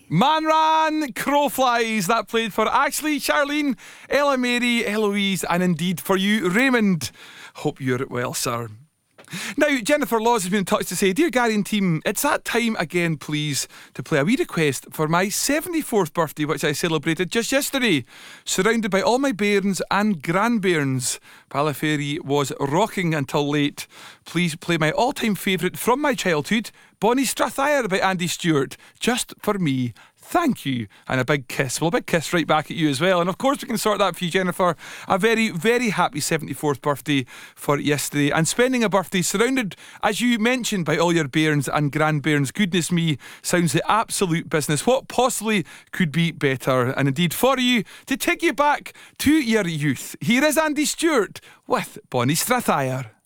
Manran, Crowflies, that played for Ashley, Charlene, Ella Mary, Eloise, and indeed for you, Raymond. Hope you're well, sir. Now, Jennifer Laws has been in touch to say, Dear Gary and team, it's that time again, please, to play a wee request for my 74th birthday, which I celebrated just yesterday, surrounded by all my bairns and grandbairns. Ballafairy was rocking until late. Please play my all-time favourite from my childhood, Bonnie Strathair by Andy Stewart, just for me. Thank you. And a big kiss. Well, a big kiss right back at you as well. And of course we can sort that for you, Jennifer. A very, very happy 74th birthday for yesterday. And spending a birthday surrounded, as you mentioned, by all your bairns and grandbairns. Goodness me, sounds the absolute business. What possibly could be better? And indeed for you, to take you back to your youth, here is Andy Stewart with Bonnie Strathair.